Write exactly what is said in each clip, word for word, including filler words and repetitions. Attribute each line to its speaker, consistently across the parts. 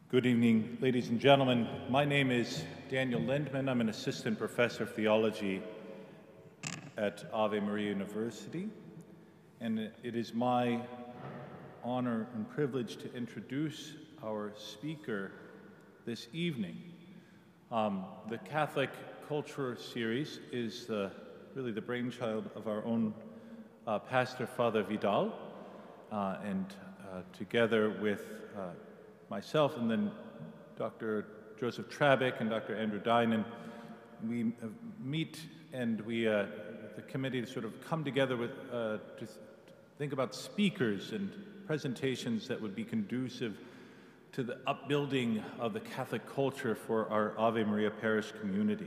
Speaker 1: Good evening, ladies and gentlemen. My name is Daniel Lindman. I'm an assistant professor of theology at Ave Maria University, and it is my honor and privilege to introduce our speaker this evening. Um, the Catholic Culture Series is uh, really the brainchild of our own uh, pastor, Father Vidal, uh, and uh, together with uh, myself and then Doctor Joseph Trabick and Doctor Andrew Dinan, we uh, meet and we, uh, the committee, sort of come together with, uh, to think about speakers and presentations that would be conducive to the upbuilding of the Catholic culture for our Ave Maria parish community.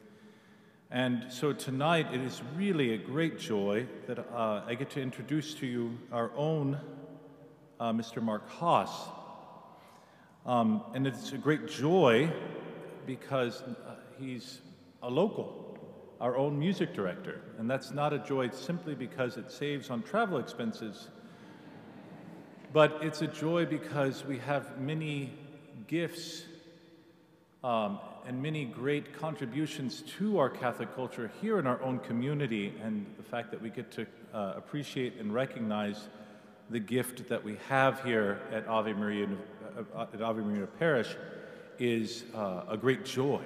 Speaker 1: And so tonight it is really a great joy that uh, I get to introduce to you our own uh, Mister Mark Haas. Um, and it's a great joy because uh, he's a local, our own music director. And that's not a joy simply because it saves on travel expenses, but it's a joy because we have many gifts um, and many great contributions to our Catholic culture here in our own community, and the fact that we get to uh, appreciate and recognize the gift that we have here at Ave Maria, uh, at Ave Maria Parish is uh, a great joy.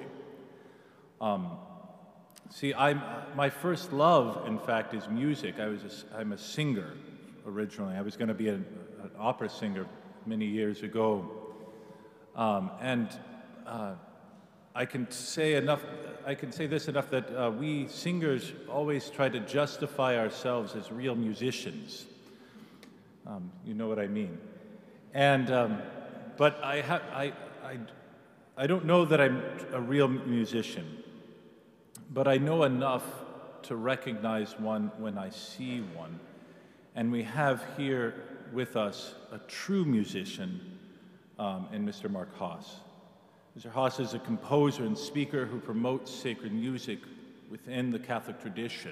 Speaker 1: Um, see, I'm, my first love, in fact, is music. I was a, I'm a singer originally. I was going to be an, an opera singer many years ago. Um, and uh, I can say enough, I can say this enough that uh, we singers always try to justify ourselves as real musicians. Um, you know what I mean. And, um, but I, ha I, I, I don't know that I'm a real musician, but I know enough to recognize one when I see one. And we have here with us a true musician um, in Mister Mark Haas. Mister Haas is a composer and speaker who promotes sacred music within the Catholic tradition,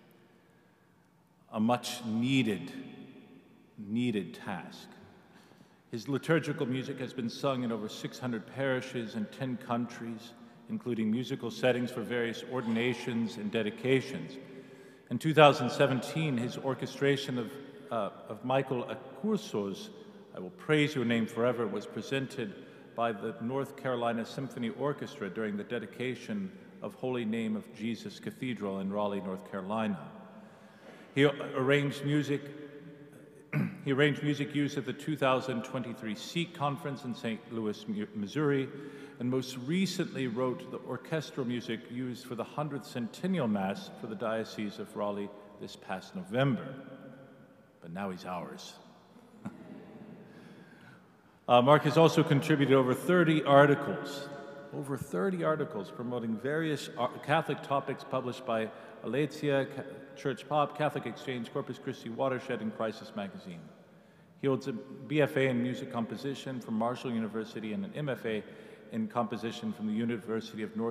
Speaker 1: a much needed needed task. His liturgical music has been sung in over six hundred parishes in ten countries, including musical settings for various ordinations and dedications. In two thousand seventeen, his orchestration of, uh, of Michael Accurso's I Will Praise Your Name Forever was presented by the North Carolina Symphony Orchestra during the dedication of Holy Name of Jesus Cathedral in Raleigh, North Carolina. He arranged music He arranged music used at the two thousand twenty-three SEEK Conference in Saint Louis, Missouri, and most recently wrote the orchestral music used for the hundredth Centennial Mass for the Diocese of Raleigh this past November. But now he's ours. uh, Mark has also contributed over thirty articles, over thirty articles promoting various Catholic topics published by Aletheia, Church Pop, Catholic Exchange, Corpus Christi Watershed, and Crisis Magazine. He holds a B F A in music composition from Marshall University and an M F A in composition from the University of North